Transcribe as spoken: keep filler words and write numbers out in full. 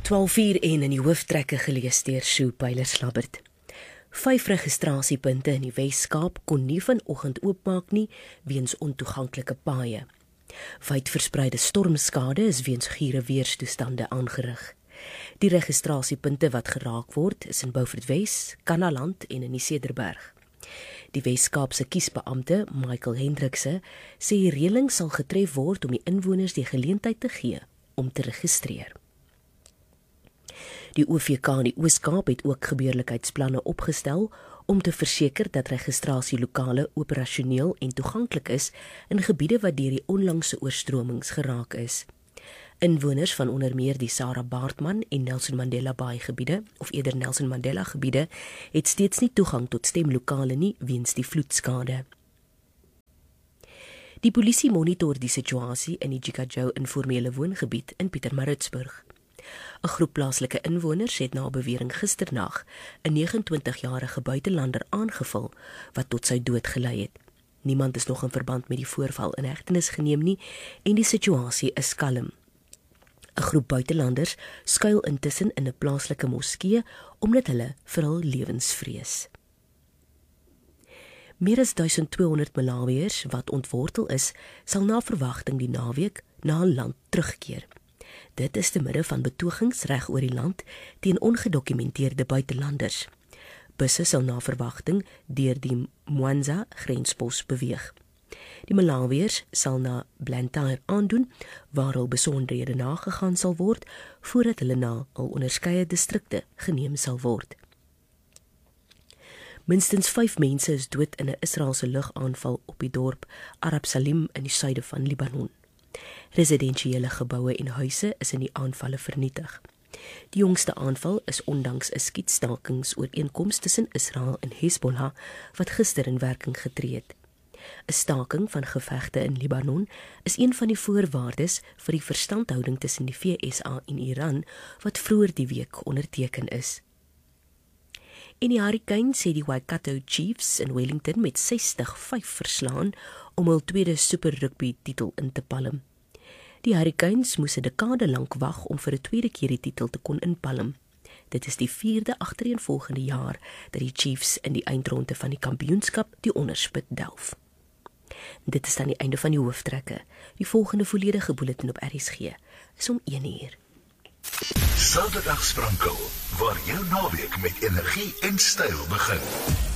twaalf uur en in die hooftrekke gelees deur Sue Pyler-Slabbert. Vyf registrasiepunte in die Wes-Kaap kon nie vanoggend oopmaak nie weens ontoeganklike paaie. Wydverspreide stormskade is weens gure weerstoestande aangerig. Die registrasiepunte wat geraak word is in Beaufort Wes, Kannaland en in die Cederberg. Die Wes-Kaapse kiesbeampte, Michael Hendrikse, sê die reëling sal getref word om die inwoners die geleentheid te gee om te registreer. Die O V K in die Oos-Kaap het ook gebeurlikheidsplanne opgestel om te verseker dat registrasielokale operasioneel en toeganklik is in gebiede wat deur die onlangse oorstromings geraak is. Inwoners van onder meer die Sarah Baartman en Nelson Mandela Bay gebiede, of eerder Nelson Mandela gebiede, het steeds nie toegang tot stemlokale nie weens die vloedskade. Die polisie monitor die situasie in die Jikajou informele woongebied in Pietermaritzburg. 'n Groep plaaslike inwoners het na bewering gisternag 'n negenentwintigjarige buitelander aangeval wat tot sy dood gelei het. Niemand is nog in verband met die voorval in hegtenis geneem nie en die situasie is kalm. 'n Groep buitelanders skuil intussen in 'n plaaslike moskee omdat hulle vir hul lewens vrees. Meer as duisend tweehonderd Malawiërs wat ontwortel is, sal na verwagting die naweek na hul land terugkeer. Dit is te midde van betogings reg oor die land teen ongedokumenteerde buitelanders. Busse sal na verwagting deur die Mwanza grenspos beweeg. Die Malawiërs sal na Blantyre aandoen, waar hul besonderhede nagegaan sal word, voordat hulle na hul onderskeie distrikte geneem sal word. Minstens vyf mense is dood in 'n Israeliese lugaanval op die dorp Arab Salim in die suide van Libanon. Residensiële geboue en huise is in die aanvalle vernietig. Die jongste aanval is ondanks 'n skietstaking-ooreenkoms tussen Israel en Hezbollah wat gister in werking getree het. 'n Staking van gevegte in Libanon is een van die voorwaardes vir die verstandhouding tussen die V S A en Iran wat vroeër die week onderteken is. En die Hurricanes sê die Waikato Chiefs in Wellington met sestig vyf verslaan om hul tweede Super Rugby titel in te palm. Die Hurricanes moes 'n dekade lank wag om vir 'n tweede keer die titel te kon inpalm. Dit is die vierde agtereenvolgende jaar dat die Chiefs in die eindronde van die kampioenskap die onderspit delf. Dit is dan die einde van die hooftrekke. Die volgende volledige bulletin op R S G is om een uur. Saterdag Sprankel, waar jou naweek met energie en styl begin.